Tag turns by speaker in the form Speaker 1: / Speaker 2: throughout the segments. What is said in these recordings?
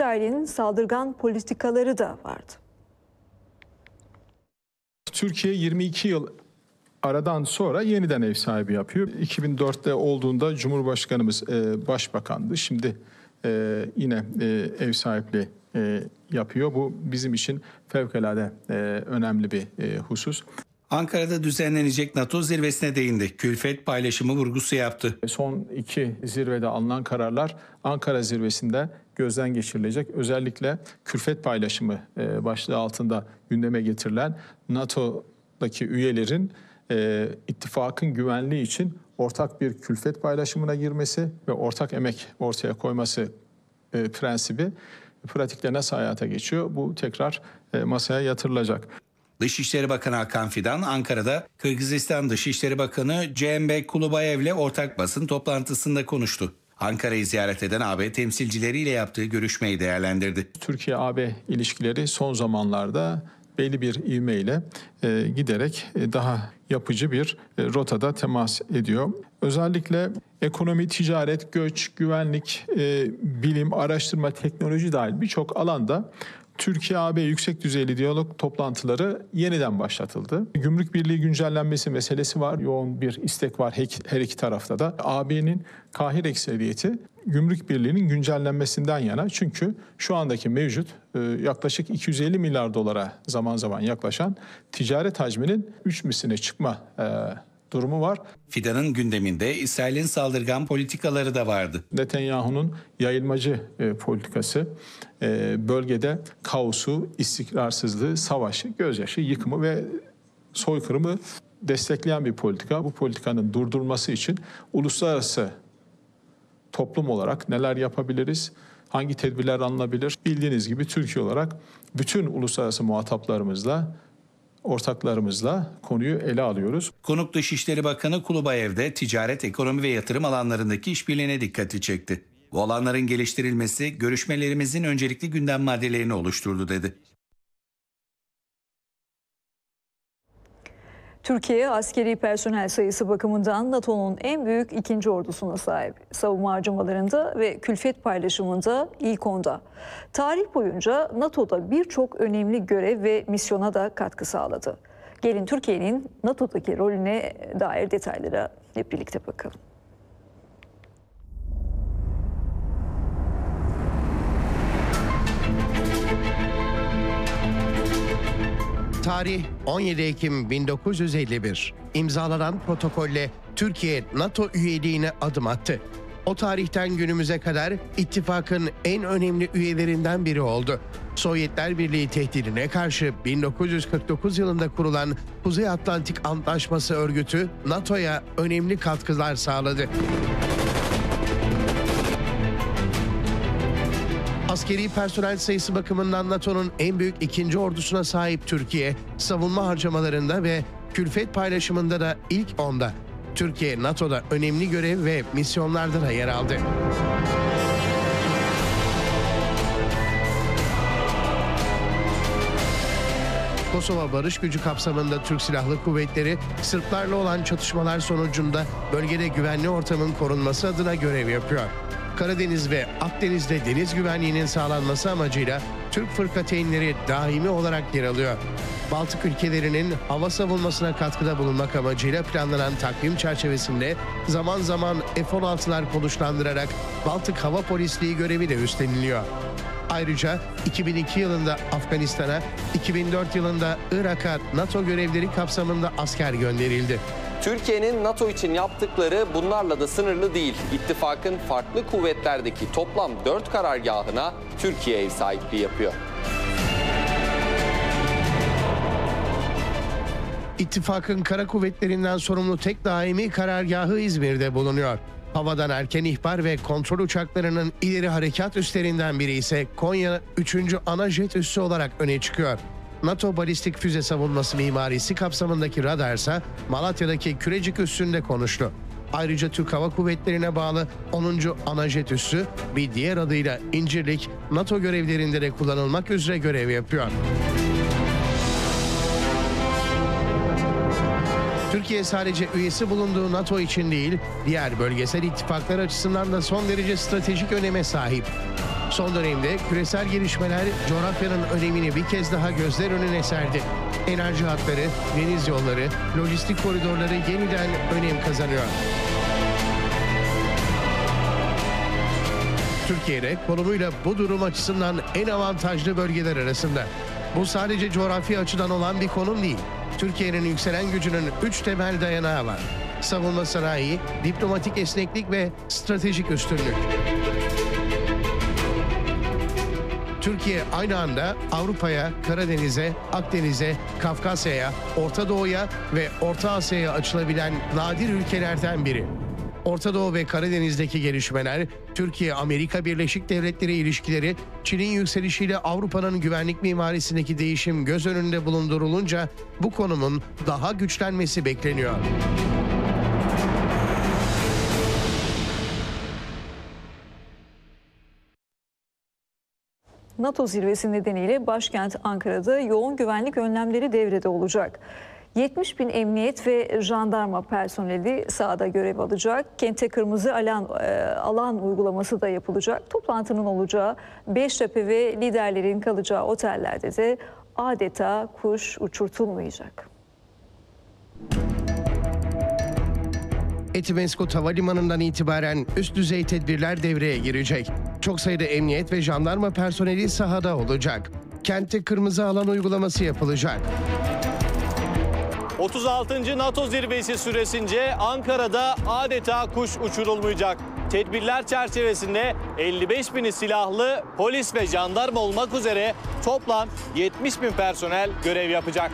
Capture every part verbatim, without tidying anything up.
Speaker 1: İsrail'in saldırgan politikaları da vardı.
Speaker 2: Türkiye yirmi iki yıl aradan sonra yeniden ev sahibi yapıyor. iki bin dörtte olduğunda Cumhurbaşkanımız e, başbakandı. Şimdi e, yine e, ev sahipliği e, yapıyor. Bu bizim için fevkalade e, önemli bir e, husus.
Speaker 3: Ankara'da düzenlenecek NATO zirvesine değindi. Külfet paylaşımı vurgusu yaptı.
Speaker 2: Son iki zirvede alınan kararlar Ankara zirvesinde gözden geçirilecek. Özellikle külfet paylaşımı e, başlığı altında gündeme getirilen NATO'daki üyelerin e, ittifakın güvenliği için ortak bir külfet paylaşımına girmesi ve ortak emek ortaya koyması e, prensibi pratikte nasıl hayata geçiyor? Bu tekrar e, masaya yatırılacak.
Speaker 3: Dışişleri Bakanı Hakan Fidan, Ankara'da Kırgızistan Dışişleri Bakanı Cembe Kulubayev'le ortak basın toplantısında konuştu. Ankara'yı ziyaret eden A B temsilcileriyle yaptığı görüşmeyi değerlendirdi.
Speaker 2: Türkiye-A B ilişkileri son zamanlarda belli bir ivmeyle e, giderek e, daha yapıcı bir e, rotada temas ediyor. Özellikle ekonomi, ticaret, göç, güvenlik, e, bilim, araştırma, teknoloji dahil birçok alanda Türkiye-A B yüksek düzeyli diyalog toplantıları yeniden başlatıldı. Gümrük Birliği güncellenmesi meselesi var. Yoğun bir istek var her iki tarafta da. A B'nin kahir ekseriyeti Gümrük Birliği'nin güncellenmesinden yana. Çünkü şu andaki mevcut yaklaşık iki yüz elli milyar dolara zaman zaman yaklaşan ticaret hacminin üç misline çıkma durumu var.
Speaker 3: Fidan'ın gündeminde İsrail'in saldırgan politikaları da vardı.
Speaker 2: Netanyahu'nun yayılmacı e, politikası e, bölgede kaosu, istikrarsızlığı, savaşı, gözyaşı, yıkımı ve soykırımı destekleyen bir politika. Bu politikanın durdurulması için uluslararası toplum olarak neler yapabiliriz? Hangi tedbirler alınabilir? Bildiğiniz gibi Türkiye olarak bütün uluslararası muhataplarımızla, ortaklarımızla konuyu ele alıyoruz.
Speaker 3: Konuk Dışişleri Bakanı Kulubayev de ticaret, ekonomi ve yatırım alanlarındaki işbirliğine dikkati çekti. Bu alanların geliştirilmesi görüşmelerimizin öncelikli gündem maddelerini oluşturdu dedi.
Speaker 1: Türkiye askeri personel sayısı bakımından NATO'nun en büyük ikinci ordusuna sahip. Savunma harcamalarında ve külfet paylaşımında ilk onda. Tarih boyunca NATO'da birçok önemli görev ve misyona da katkı sağladı. Gelin Türkiye'nin NATO'daki rolüne dair detaylara hep birlikte bakalım.
Speaker 4: Tarih on yedi Ekim bin dokuz yüz elli bir. İmzalanan protokolle Türkiye NATO üyeliğine adım attı. O tarihten günümüze kadar ittifakın en önemli üyelerinden biri oldu. Sovyetler Birliği tehdidine karşı bin dokuz yüz kırk dokuz yılında kurulan Kuzey Atlantik Antlaşması örgütü NATO'ya önemli katkılar sağladı. Askeri personel sayısı bakımından NATO'nun en büyük ikinci ordusuna sahip Türkiye, savunma harcamalarında ve külfet paylaşımında da ilk onda. Türkiye, NATO'da önemli görev ve misyonlarda da yer aldı. Kosova Barış Gücü kapsamında Türk Silahlı Kuvvetleri, Sırplarla olan çatışmalar sonucunda bölgede güvenli ortamın korunması adına görev yapıyor. Karadeniz ve Akdeniz'de deniz güvenliğinin sağlanması amacıyla Türk fırkateynleri daimi olarak yer alıyor. Baltık ülkelerinin hava savunmasına katkıda bulunmak amacıyla planlanan takvim çerçevesinde zaman zaman F on altılar konuşlandırarak Baltık Hava Polisliği görevi de üstleniliyor. Ayrıca iki bin iki yılında Afganistan'a, iki bin dört yılında Irak'a NATO görevleri kapsamında asker gönderildi.
Speaker 5: Türkiye'nin NATO için yaptıkları bunlarla da sınırlı değil. İttifakın farklı kuvvetlerdeki toplam dört karargahına Türkiye ev sahipliği yapıyor.
Speaker 4: İttifakın kara kuvvetlerinden sorumlu tek daimi karargahı İzmir'de bulunuyor. Havadan erken ihbar ve kontrol uçaklarının ileri harekat üslerinden biri ise Konya üçüncü ana jet üssü olarak öne çıkıyor. NATO balistik füze savunması mimarisi kapsamındaki radarsa Malatya'daki Kürecik üssünde konuştu. Ayrıca Türk Hava Kuvvetleri'ne bağlı onuncu ana jet üssü bir diğer adıyla İncirlik, NATO görevlerinde de kullanılmak üzere görev yapıyor. Türkiye sadece üyesi bulunduğu NATO için değil, diğer bölgesel ittifaklar açısından da son derece stratejik öneme sahip. Son dönemde küresel gelişmeler coğrafyanın önemini bir kez daha gözler önüne serdi. Enerji hatları, deniz yolları, lojistik koridorları yeniden önem kazanıyor. Türkiye'de konumuyla bu durum açısından en avantajlı bölgeler arasında. Bu sadece coğrafi açıdan olan bir konum değil. Türkiye'nin yükselen gücünün üç temel dayanağı var: savunma sanayi, diplomatik esneklik ve stratejik üstünlük. Türkiye aynı anda Avrupa'ya, Karadeniz'e, Akdeniz'e, Kafkasya'ya, Orta Doğu'ya ve Orta Asya'ya açılabilen nadir ülkelerden biri. Orta Doğu ve Karadeniz'deki gelişmeler, Türkiye-Amerika Birleşik Devletleri ilişkileri, Çin'in yükselişiyle Avrupa'nın güvenlik mimarisindeki değişim göz önünde bulundurulunca bu konumun daha güçlenmesi bekleniyor.
Speaker 1: NATO zirvesi nedeniyle başkent Ankara'da yoğun güvenlik önlemleri devrede olacak. yetmiş bin emniyet ve jandarma personeli sahada görev alacak. Kente kırmızı alan, e, alan uygulaması da yapılacak. Toplantının olacağı Beştepe ve liderlerin kalacağı otellerde de adeta kuş uçurtulmayacak.
Speaker 4: Etimeskut Havalimanı'ndan itibaren üst düzey tedbirler devreye girecek. Çok sayıda emniyet ve jandarma personeli sahada olacak. Kentte kırmızı alan uygulaması yapılacak.
Speaker 6: otuz altıncı NATO zirvesi süresince Ankara'da adeta kuş uçurulmayacak. Tedbirler çerçevesinde elli beş bini silahlı polis ve jandarma olmak üzere toplam yetmiş bin personel görev yapacak.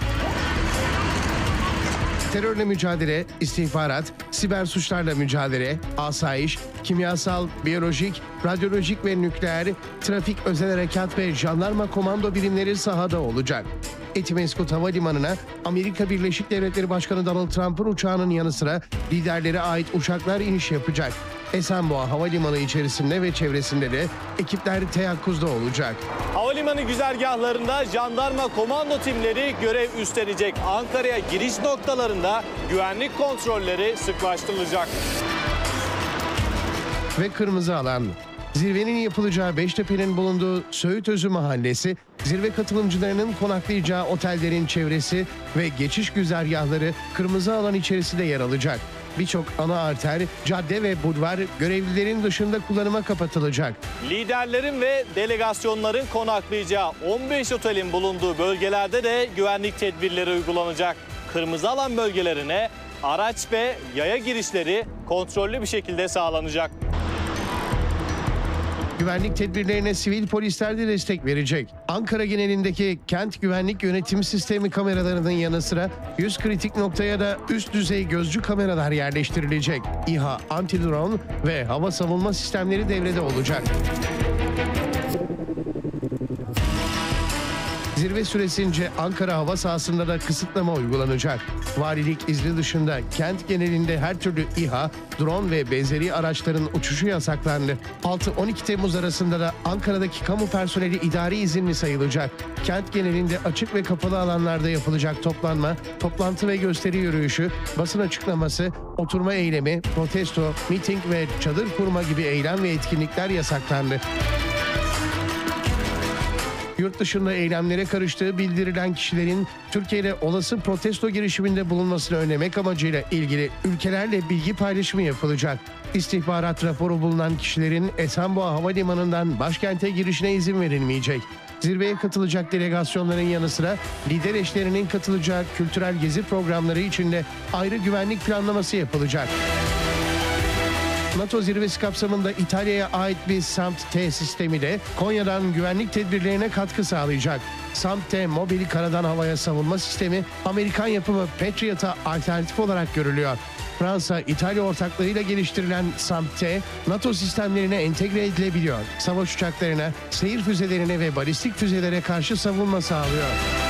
Speaker 4: Terörle mücadele, istihbarat, siber suçlarla mücadele, asayiş, kimyasal, biyolojik, radyolojik ve nükleer, trafik, özel harekat ve jandarma komando birimleri sahada olacak. Etimeskut Havalimanı'na Amerika Birleşik Devletleri Başkanı Donald Trump'ın uçağının yanı sıra liderlere ait uçaklar iniş yapacak. Esenboğa Havalimanı içerisinde ve çevresinde de ekipler teyakkuzda olacak.
Speaker 6: Havalimanı güzergahlarında jandarma komando timleri görev üstlenecek. Ankara'ya giriş noktalarında güvenlik kontrolleri sıklaştırılacak.
Speaker 4: Ve kırmızı alan. Zirvenin yapılacağı Beştepe'nin bulunduğu Söğütözü Mahallesi, zirve katılımcılarının konaklayacağı otellerin çevresi ve geçiş güzergahları kırmızı alan içerisinde yer alacak. Birçok ana arter, cadde ve bulvar görevlilerin dışında kullanıma kapatılacak.
Speaker 6: Liderlerin ve delegasyonların konaklayacağı on beş otelin bulunduğu bölgelerde de güvenlik tedbirleri uygulanacak. Kırmızı alan bölgelerine araç ve yaya girişleri kontrollü bir şekilde sağlanacak.
Speaker 4: Güvenlik tedbirlerine sivil polisler de destek verecek. Ankara genelindeki kent güvenlik yönetim sistemi kameralarının yanı sıra yüz kritik noktaya da üst düzey gözcü kameralar yerleştirilecek. İHA, anti-drone ve hava savunma sistemleri devrede olacak. Zirve süresince Ankara hava sahasında da kısıtlama uygulanacak. Valilik izni dışında kent genelinde her türlü İHA, drone ve benzeri araçların uçuşu yasaklandı. altı on iki Temmuz arasında da Ankara'daki kamu personeli idari izinli sayılacak. Kent genelinde açık ve kapalı alanlarda yapılacak toplanma, toplantı ve gösteri yürüyüşü, basın açıklaması, oturma eylemi, protesto, miting ve çadır kurma gibi eylem ve etkinlikler yasaklandı. Yurt dışında eylemlere karıştığı bildirilen kişilerin Türkiye'de olası protesto girişiminde bulunmasını önlemek amacıyla ilgili ülkelerle bilgi paylaşımı yapılacak. İstihbarat raporu bulunan kişilerin Esenboğa Havalimanı'ndan başkente girişine izin verilmeyecek. Zirveye katılacak delegasyonların yanı sıra lider eşlerinin katılacağı kültürel gezi programları için de ayrı güvenlik planlaması yapılacak. NATO zirvesi kapsamında İtalya'ya ait bir SAMP-T sistemi de Konya'dan güvenlik tedbirlerine katkı sağlayacak. SAMP-T mobil karadan havaya savunma sistemi Amerikan yapımı Patriot'a alternatif olarak görülüyor. Fransa-İtalya ortaklığıyla geliştirilen SAMP-T, NATO sistemlerine entegre edilebiliyor. Savaş uçaklarına, seyir füzelerine ve balistik füzelere karşı savunma sağlıyor.